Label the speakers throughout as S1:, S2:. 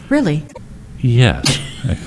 S1: Really?
S2: Yes.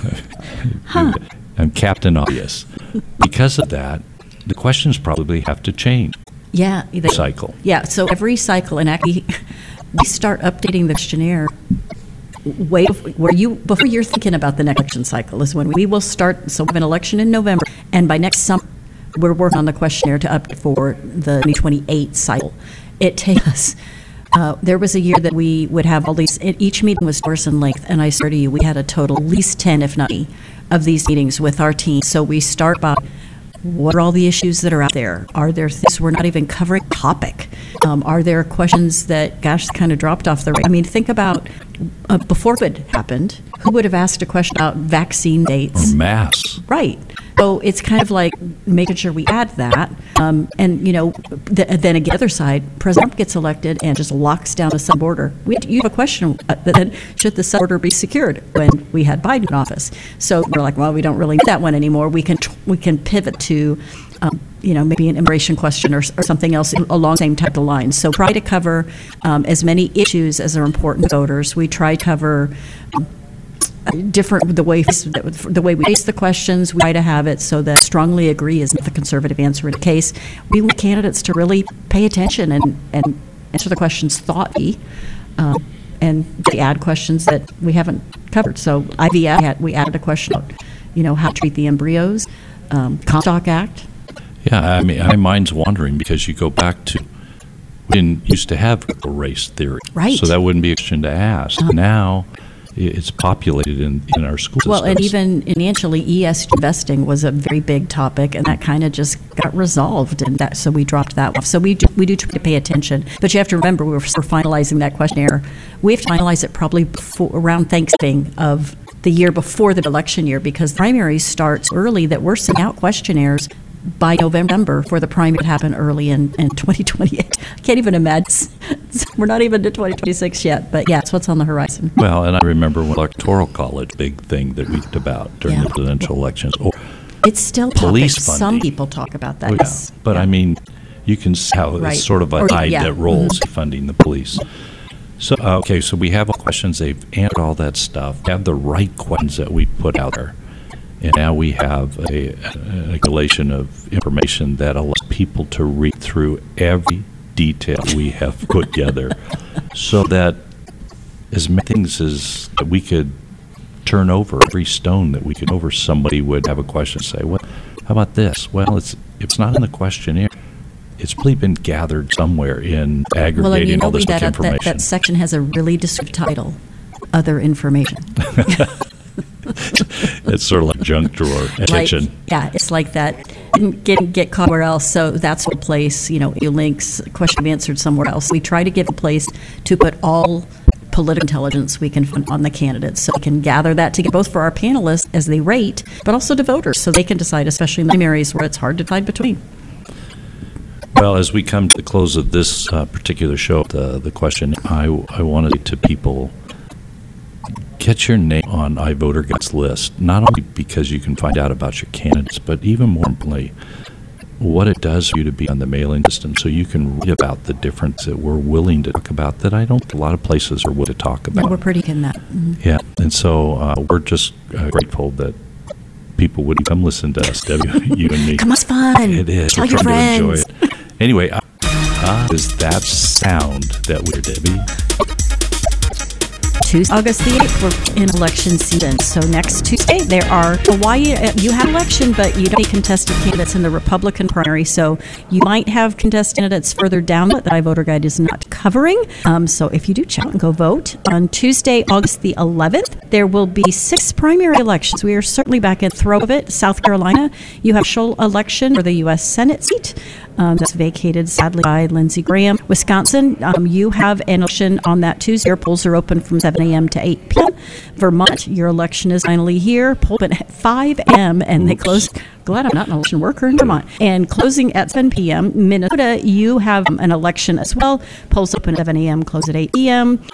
S2: I'm Captain Obvious. Because of that, the questions probably have to change.
S1: Yeah.
S2: Cycle.
S1: Yeah, so every cycle, and actually, we start updating the questionnaire before you're thinking about the next election cycle is when we will start. So we have an election in November, and by next summer, we're working on the questionnaire to update for the 2028 cycle. It takes us. There was a year that we would have all these. Each meeting was hours in length, and I swear to you, we had a total at least 10, if not 20, of these meetings with our team. So we start by what are all the issues that are out there? Are there things we're not even covering topic? Are there questions that, kind of dropped off the radar? I mean, think about before COVID happened, who would have asked a question about vaccine dates?
S2: Or masks.
S1: Right. So it's kind of like making sure we add that. And, then again, the other side, President Trump gets elected and just locks down the southern border. You have a question, then should the southern border be secured when we had Biden in office? So we're like, well, we don't really need that one anymore. We can pivot to, maybe an immigration question or something else along the same type of lines. So try to cover as many issues as are important to voters. We try to cover the way we face the questions. We try to have it so that strongly agree is not the conservative answer in the case. We want candidates to really pay attention and answer the questions thoughtfully, and they add questions that we haven't covered. So IVF, we added a question about, how to treat the embryos, Comstock Act.
S2: Yeah, I mean, my mind's wandering because you go back to we didn't used to have race theory,
S1: right?
S2: So that wouldn't be a question to ask. Now it's populated in our school systems.
S1: Well, and even financially, ESG investing was a very big topic, and that kind of just got resolved, and so we dropped that off. So we do try to pay attention, but you have to remember we're finalizing that questionnaire. We have to finalize it probably around Thanksgiving of the year before the election year, because the primary starts early. That we're sending out questionnaires by November for the primary to happen early in 2028. I can't even imagine. We're not even to 2026 yet, but yeah, it's what's on the horizon.
S2: Well, and I remember when Electoral College, big thing that we talked about during the presidential elections. Or
S1: it's still
S2: police
S1: topic.
S2: funding.
S1: Some people talk about that.
S2: Oh, yeah. But I mean, you can see how it's sort of a tide that rolls funding the police. So, so we have all questions. They've answered all that stuff. We have the right questions that we put out there. And now we have a collation of information that allows people to read through every detail we have put together, so that as many things as that we could turn over, every stone that we could over, somebody would have a question, say, "Well, how about this?" Well, it's not in the questionnaire. It's probably been gathered somewhere in aggregating all this information.
S1: That section has a really descriptive title, Other Information.
S2: It's sort of like junk drawer attention.
S1: It's like that. Didn't get caught where else, so that's a place, links, question answered somewhere else. We try to give a place to put all political intelligence we can find on the candidates, so we can gather that together, both for our panelists as they rate, but also to voters, so they can decide, especially in primaries where it's hard to decide between.
S2: Well, as we come to the close of this particular show, the question, I want to say to people, get your name on iVoterGuide's list, not only because you can find out about your candidates, but even more importantly, what it does for you to be on the mailing system, so you can read about the difference that we're willing to talk about that I don't think a lot of places are willing to talk about.
S1: Yeah, we're pretty in that. Mm-hmm.
S2: Yeah, and so we're just grateful that people would come listen to us, Debbie, you and me.
S1: Come on, it's fun.
S2: It is.
S1: Tell
S2: we're
S1: your
S2: trying
S1: friends.
S2: to enjoy it. Anyway, is that sound that we're, Debbie?
S1: Tuesday, August the 8th, we're in election season. So next Tuesday, there are Hawaii. You have election, but you don't have contested candidates in the Republican primary. So you might have contested candidates further down that iVoterGuide is not covering. So if you do, check out and go vote. On Tuesday, August the 11th, there will be 6 primary elections. We are certainly back in the throw of it. South Carolina, you have a special election for the U.S. Senate seat. That's vacated, sadly, by Lindsey Graham. Wisconsin, you have an election on that Tuesday. Your polls are open from 7 a.m. to 8 p.m. Vermont, your election is finally here. Poll open at 5 a.m. and they close. Glad I'm not an election worker in Vermont. And closing at 7 p.m. Minnesota, you have an election as well. Polls open at 7 a.m., close at 8 p.m.